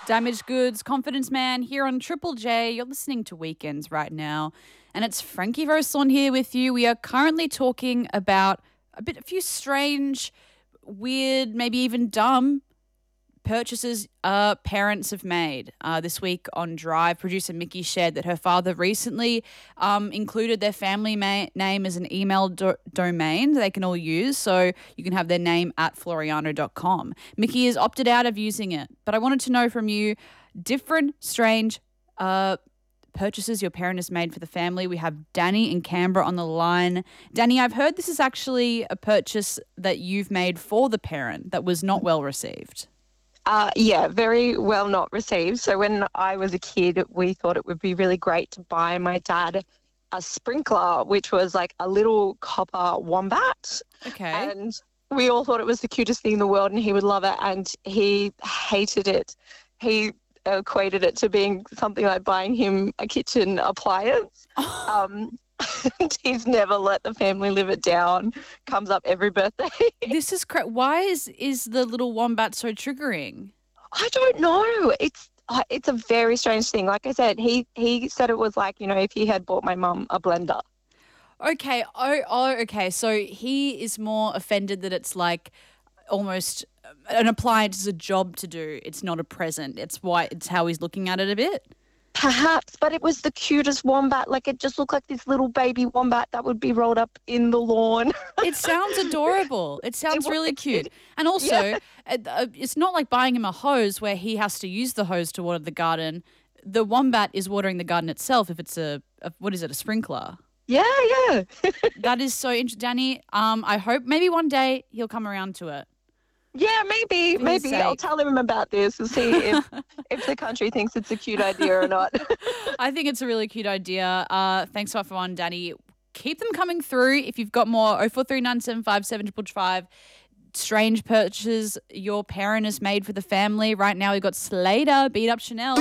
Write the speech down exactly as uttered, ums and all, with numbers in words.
Damaged Goods, Confidence Man here on Triple J. You're listening to Weekends right now. And it's Frankie Roslin here with you. We are currently talking about a bit, a few strange, weird, maybe even dumb purchases uh, parents have made. Uh, this week on Drive, producer Mickey shared that her father recently um, included their family ma- name as an email do- domain that they can all use, so you can have their name at floriano dot com. Mickey has opted out of using it, but I wanted to know from you different strange uh, purchases your parent has made for the family. We have Danny in Canberra on the line. Danny, I've heard this is actually a purchase that you've made for the parent that was not well received. Uh, yeah, very well not received. So when I was a kid, we thought it would be really great to buy my dad a sprinkler, which was like a little copper wombat. Okay. And we all thought it was the cutest thing in the world and he would love it. And he hated it. He equated it to being something like buying him a kitchen appliance. um, and he's never let the family live it down. Comes up every birthday. This is cra- why is is the little wombat so triggering? I don't know. It's uh, it's a very strange thing. Like I said, he he said it was like, you know, if he had bought my mum a blender. Okay. Oh, oh, okay. So he is more offended that it's like almost an appliance is a job to do. It's not a present. It's why it's how he's looking at it a bit. Perhaps, but it was the cutest wombat. Like it just looked like this little baby wombat that would be rolled up in the lawn. It sounds adorable. It sounds It really was. cute. And also, Yeah. uh, it's not like buying him a hose where he has to use the hose to water the garden. The wombat is watering the garden itself if it's a, a what is it, a sprinkler. Yeah, yeah. That is so interesting. Danny, um, I hope maybe one day he'll come around to it. Yeah, maybe, For his maybe I'll sake. tell him about this and see if if the country thinks it's a cute idea or not. I think it's a really cute idea. Uh, thanks for everyone, Danny. Keep them coming through. If you've got more, oh four three nine seven five seven five five. Strange purchases your parent has made for the family. Right now we've got Slater, Beat Up Chanel.